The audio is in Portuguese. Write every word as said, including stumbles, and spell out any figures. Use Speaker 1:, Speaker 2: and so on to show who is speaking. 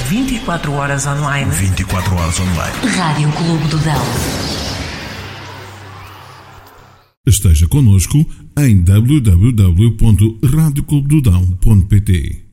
Speaker 1: vinte e quatro horas online.
Speaker 2: vinte e quatro horas online.
Speaker 1: Rádio Clube do Dão.
Speaker 3: Esteja connosco em w w w ponto rádio clube do dão ponto p t.